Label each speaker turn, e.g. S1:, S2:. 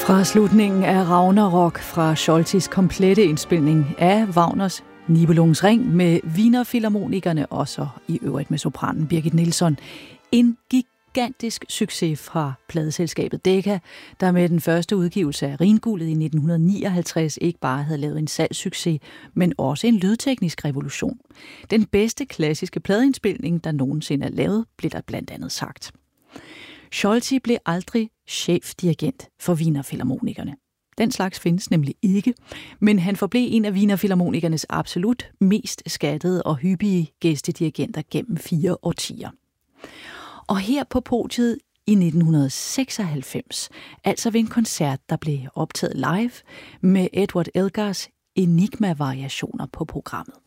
S1: Fra slutningen af Ragnarok fra Scholtis komplette indspilning af Wagners Nibelungens Ring med Wiener Filharmonikerne og så i øvrigt med sopranen Birgit Nilsson. En gigantisk succes fra pladeselskabet Decca, der med den første udgivelse af Rhinguldet i 1959 ikke bare havde lavet en salgssucces, men også en lydteknisk revolution. Den bedste klassiske pladeindspilning, der nogensinde er lavet, blev der blandt andet sagt. Scholti blev aldrig chefdirigent for Wiener Filharmonikerne. Den slags findes nemlig ikke, men han forblev en af Wiener Filharmonikernes absolut mest skattede og hyppige gæstedirigenter gennem 4 årtier. Og her på podiet i 1996, altså ved en koncert, der blev optaget live med Edward Elgars Enigma-variationer på programmet.